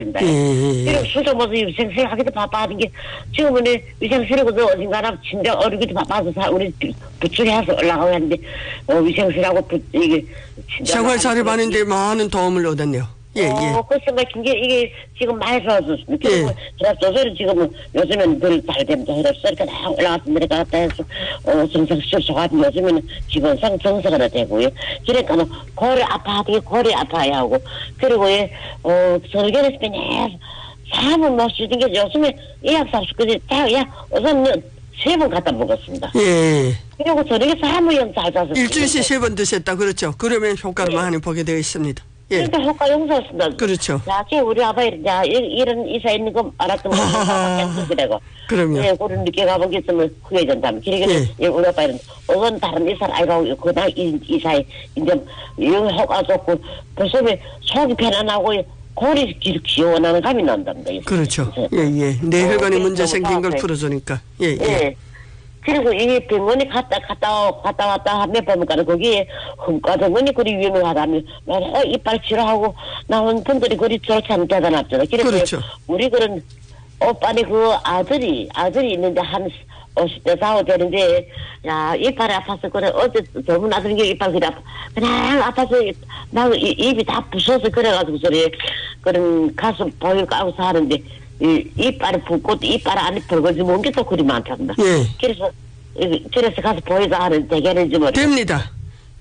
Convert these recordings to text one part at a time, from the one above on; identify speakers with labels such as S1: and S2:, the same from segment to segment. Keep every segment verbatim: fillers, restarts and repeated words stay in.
S1: 예. 그리고 술도 먹어서 위생실 하기도 바빠하는 게 지금은 위생실이고도 어딘가나 진짜 어리기도 바빠서 우리 부출해서 올라가고 하는데 어, 위생실하고 부, 이게
S2: 생활 자립하는데 많은 도움을 얻었네요. 예,
S1: 어,
S2: 예.
S1: 글쎄, 막, 이게, 이게, 지금 많이 좋아졌습니다. 그리고, 제가 조절이 지금은, 요즘은 늘 잘 됩니다. 그래서 다 올라갔다 내려갔다 해서, 어, 정상실속하면 요즘에는 기본상 정상으로 되고요. 그러니까, 고리 아파하기, 고리 아파야 하고, 그리고, 예, 어, 설계를 했더니, 사람은 못 쉬는 게 요즘에 예약사업까지 다, 야, 우선, 세 번 갖다 먹었습니다.
S2: 예.
S1: 그리고 저녁에 사무용 잘 자서.
S2: 일주일씩 세 번 드셨다. 그렇죠. 그러면 효과를 예. 많이 보게 되어 있습니다. 예.
S1: 그러니까 효과 용서였습니다.
S2: 그렇죠.
S1: 야, 쟤 우리 아빠 이런, 이런 이사 있는 거 알았던 거 그래고.
S2: 그럼요.
S1: 예, 그런 늦게 가본 게 있으면 후회된다면. 그러니까 예. 우리 아빠 이런, 어건 다른 이사를 아이라고, 그다 이사에, 이제, 영 효과 좋고, 벌써 속이 편안하고, 골이 시원하는 감이 난답니다.
S2: 그렇죠. 예, 예. 뇌혈관에 어, 문제 생긴 걸 풀어주니까. 예, 예. 예.
S1: 그리고 이게 병원에 갔다, 갔다, 갔다 왔다 하면 보니까 거기에 흠가덩어니 그리 유명하다면, 어, 이빨 치료하고 나온 분들이 그리 좋지 않게 대단합잖아.
S2: 그렇죠.
S1: 우리 그런 오빠네 그 아들이, 아들이 있는데 한 오십 대 사오 되는데, 야, 이빨이 아파서 그래. 어제 젊은 아들인 게 이빨 그래 아파. 그냥 아파서, 나 입이 다 부서서 그래가지고 저래, 그런 가슴 보일 까고서 하는데, 이, 이빨이 붓고 이빨 안에 벌거지 뭔 게 또 그리 많답니다.
S2: 예.
S1: 그래서, 그래서 가서 보이자 하는 대결인지 모르겠어요.
S2: 됩니다.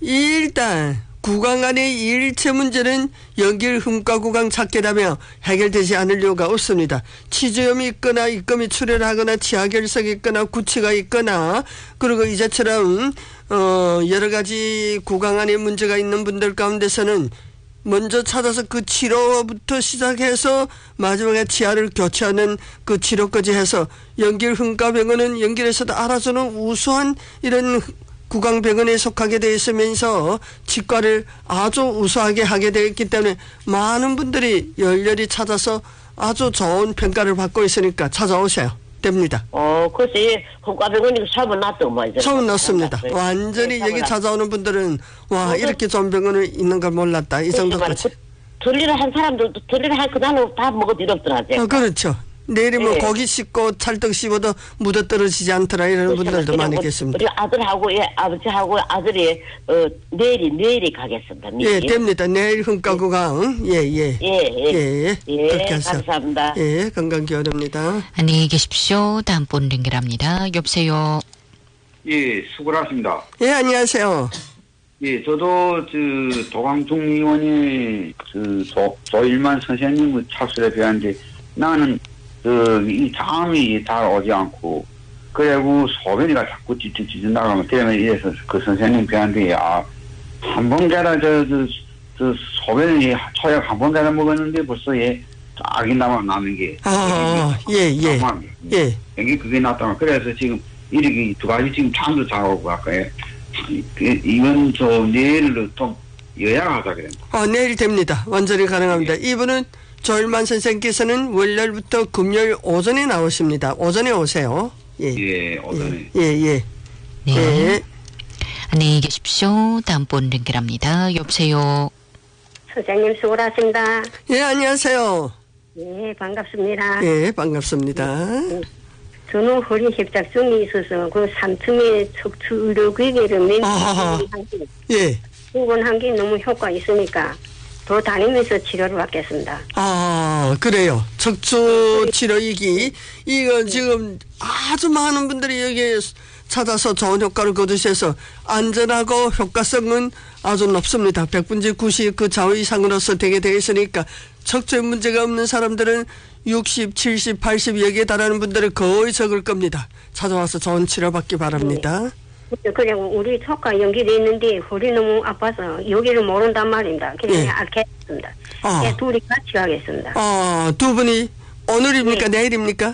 S2: 일단, 구강 안의 일체 문제는 연길 흠가 구강 찾게라며 해결되지 않을 이유가 없습니다. 치주염이 있거나 입금이 출혈하거나 치아결석이 있거나 구취가 있거나 그리고 이제처럼 어 여러 가지 구강 안에 문제가 있는 분들 가운데서는 먼저 찾아서 그 치료부터 시작해서 마지막에 치아를 교체하는 그 치료까지 해서 연길 흠가병원은 연길에서도 알아주는 우수한 이런 구강병원에 속하게 되어 있으면서 치과를 아주 우수하게 하게 되어 있기 때문에 많은 분들이 열렬히 찾아서 아주 좋은 평가를 받고 있으니까 찾아오셔야 됩니다.
S1: 어, 글쎄, 흠가병원이 처음 났더, 뭐, 이제.
S2: 처음 났습니다. 네. 완전히 네, 여기 찾아오는 분들은, 와, 뭐, 이렇게 좋은 병원이 있는 걸 몰랐다. 이 정도까지.
S1: 들리를 한 사람들도, 들리를 할 그날로 다 먹어도 이렇더라고요.
S2: 어, 그렇죠. 내일이 뭐 네. 고기 씹고 찰떡 씹어도 묻어 떨어지지 않더라 이런 그렇죠. 분들도 많이 계십니다.
S1: 우리 아들하고 예, 아버지하고 아들이 어, 내일이 내일이 가겠습니다.
S2: 예, 됩니다. 내일 흠가구강 예예
S1: 예, 예,
S2: 예,
S1: 예, 예,
S2: 그렇게 하세요.
S1: 감사합니다.
S2: 예, 건강 기원합니다.
S3: 안녕히 계십시오. 다음 분 연결합니다. 여보세요.
S4: 예, 수고하십니다.
S2: 예, 안녕하세요.
S4: 예, 저도 그 도강중 의원이 그 조, 조일만 선생님을 착수해 뵈었는데 나는 그, 이 장이 잘 오지 않고, 그리고 소변이가 자꾸 찌찌찌찌 나가면, 때문에 이래서 그 선생님 뵈는데, 아, 한 번 가라, 저, 저, 저, 소변이 초약 한 번 가라 먹었는데 벌써 얘, 악이 남아 나는 게.
S2: 아, 예, 예. 예.
S4: 여기 그게 났다면, 그래서 지금, 이렇게 두 가지 지금 잠도 잘 오고, 아까, 이건 저, 내일로 좀 요약하자 그랬는데.
S2: 아, 내일 됩니다. 완전히 가능합니다. 예. 이분은 조일만 선생님께서는 월요일부터 금요일 오전에 나오십니다. 오전에 오세요. 예,
S4: 예 오전에.
S2: 예, 예.
S3: 네.
S2: 예.
S3: 안녕히 계십시오. 다음 분 연결합니다. 여보세요.
S5: 선생님 수고하십니다.
S2: 예, 안녕하세요.
S5: 예, 반갑습니다.
S2: 예, 반갑습니다.
S5: 예, 저는 허리 협착증이 있어서 그 삼층에 척추 의료기계를 맨
S2: 아, 예.
S5: 두번 한 게 너무 효과 있으니까 더 다니면서 치료를 받겠습니다.
S2: 아, 그래요. 척추 치료이기. 이거 지금 아주 많은 분들이 여기에 찾아서 좋은 효과를 거두셔서 안전하고 효과성은 아주 높습니다. 백 분의 구십 그 좌우 이상으로서 되게 되어 있으니까 척추에 문제가 없는 사람들은 육십, 칠십, 팔십 여기에 달하는 분들은 거의 적을 겁니다. 찾아와서 좋은 치료받기 바랍니다. 네.
S5: 그래 우리 조카 연결돼 있는데 허리 너무 아파서 여기를 모른단 말입니다. 그래서 예. 알겠습니다. 아. 네, 둘이 같이 가겠습니다.
S2: 아, 두 분이 오늘입니까? 네. 내일입니까?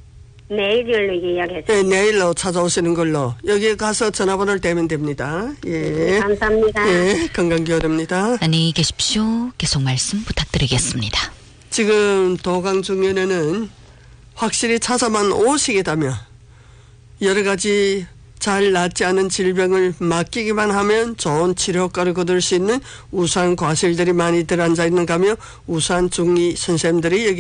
S5: 내일로 이야기했습니다.
S2: 네, 내일로 찾아오시는 걸로 여기 가서 전화번호를 대면 됩니다. 예,
S5: 네, 감사합니다.
S2: 예, 건강기원입니다.
S3: 안녕히 계십시오. 계속 말씀 부탁드리겠습니다.
S2: 지금 도강중년에는 확실히 찾아만 오시게 되면 여러 가지 잘 낫지 않은 질병을 맡기기만 하면 좋은 치료 효과를 거둘 수 있는 우수한 과실들이 많이 들어앉아 있는가 하며 우수한 중의 선생님들이 여기